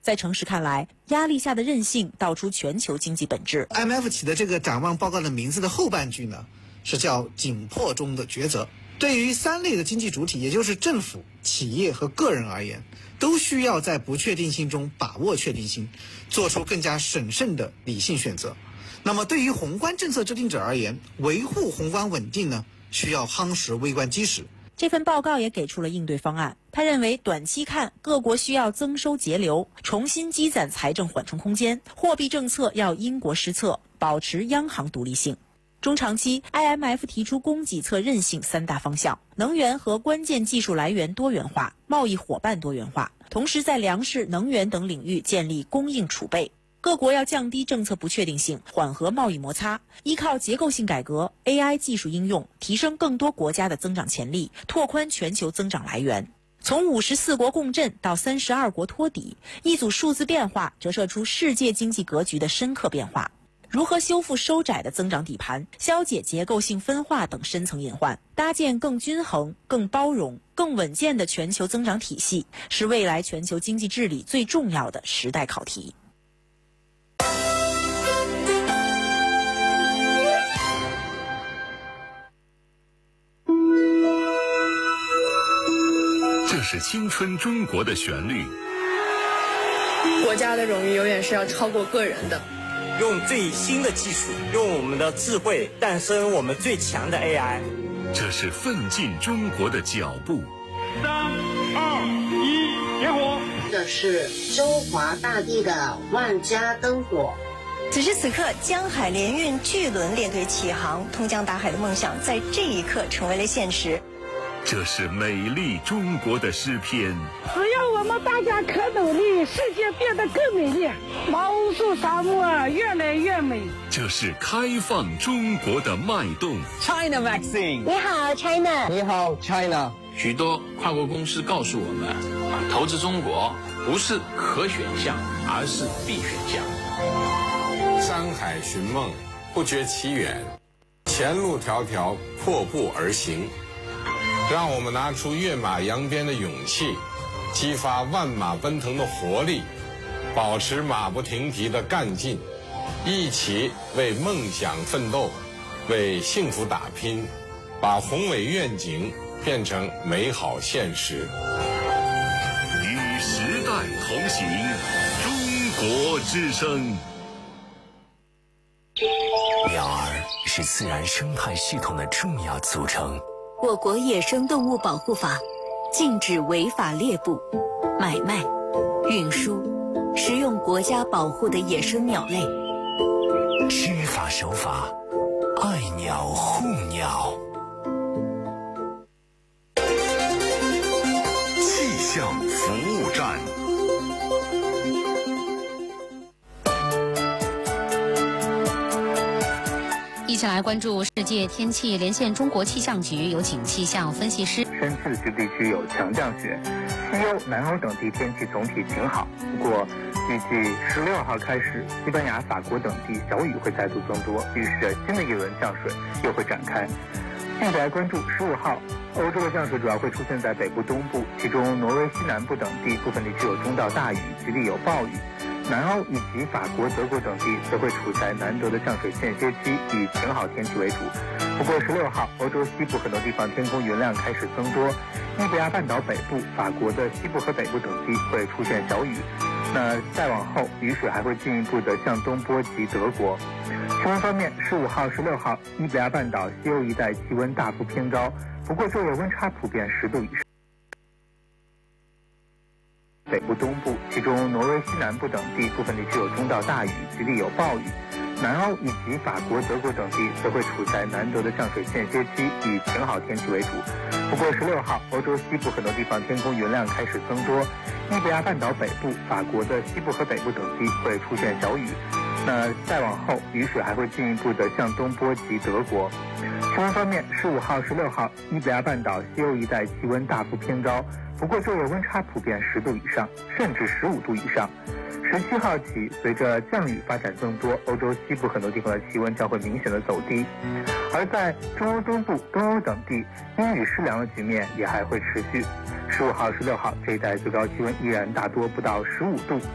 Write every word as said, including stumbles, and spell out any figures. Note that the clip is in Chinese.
在程实看来，压力下的韧性道出全球经济本质。 I M F 起的这个展望报告的名字的后半句呢，是叫紧迫中的抉择。对于三类的经济主体，也就是政府、企业和个人而言，都需要在不确定性中把握确定性，做出更加审慎的理性选择。那么对于宏观政策制定者而言，维护宏观稳定呢，需要夯实微观基石。 这份报告也给出了应对方案。他认为，短期看，各国需要增收节流，重新积攒财政缓冲空间；货币政策要因国施策，保持央行独立性。中长期 ，I M F 提出供给侧韧性三大方向：能源和关键技术来源多元化，贸易伙伴多元化，同时在粮食、能源等领域建立供应储备。各国要降低政策不确定性，缓和贸易摩擦，依靠结构性改革、A I 技术应用，提升更多国家的增长潜力，拓宽全球增长来源。从五十四国共振到三十二国托底，一组数字变化折射出世界经济格局的深刻变化。如何修复收窄的增长底盘，消解结构性分化等深层隐患，搭建更均衡、更包容、更稳健的全球增长体系，是未来全球经济治理最重要的时代考题。 这是青春中国的旋律。 国家的荣誉永远是要超过个人的。 用最新的技术，用我们的智慧诞生我们最强的 A I。 这是奋进中国的脚步。 三二一，点火！ 这是中华大地的万家灯火。 此时此刻，江海联运巨轮列队起航，通江达海的梦想在这一刻成为了现实。 这是美丽中国的诗篇。 只要我们大家可努力，世界变得更美丽，毛乌素沙漠越来越美。 这是开放中国的脉动。 China Vaccine。 你好 ，China。 你好 ，China。 许多跨国公司告诉我们，投资中国不是可选项，而是必选项。 山海寻梦，不觉其远；前路迢迢，破步而行。让我们拿出跃马扬鞭的勇气，激发万马奔腾的活力，保持马不停蹄的干劲，一起为梦想奋斗，为幸福打拼，把宏伟愿景变成美好现实。 与时代同行，中国之声。 鸟儿是自然生态系统的重要组成。 我国野生动物保护法禁止违法猎捕、买卖、运输、食用国家保护的野生鸟类。 知法守法，爱鸟护鸟。 气象服务站。 一起来关注世界天气，连线中国气象局，有请气象分析师。 深次区地区有强降雪，西欧、南欧等地天气总体晴好。不过，预计十六号开始，西班牙、法国等地小雨会再度增多，预示新的一轮降水又会展开。接着来关注十五号，欧洲的降水主要会出现在北部东部，其中挪威西南部等地部分地区有中到大雨，局地有暴雨。南欧以及法国、德国等地则会处在难得的降水间歇期，以晴好天气为主。不过十六号，欧洲西部很多地方天空云量开始增多，伊比亚半岛北部、法国的西部和北部等地会出现小雨。那再往后，雨水还会进一步的向东波及德国。气温方面，十五号、十六号，伊比亚半岛西欧一带气温大幅偏高，不过昼夜温差普遍十度以上。北部东部，其中挪威西南部等地部分地区有中到大雨，局地有暴雨。南欧以及法国、德国等地则会处在难得的降水间歇期，以晴好天气为主。不过十六号，欧洲西部很多地方天空云量开始增多，伊比亚半岛北部、法国的西部和北部等地会出现小雨。那再往后，雨水还会进一步的向东波及德国。气温方面，十五号、十六号，伊比亚半岛西欧一带气温大幅偏高，不过昼夜温差普遍十度以上，甚至十五度以上。十七号起，随着降雨发展增多，欧洲西部很多地方的气温将会明显的走低，而在中欧东部、东欧等地，阴雨湿凉的局面也还会持续。十五号、十六号这一带最高气温依然大多不到十五度。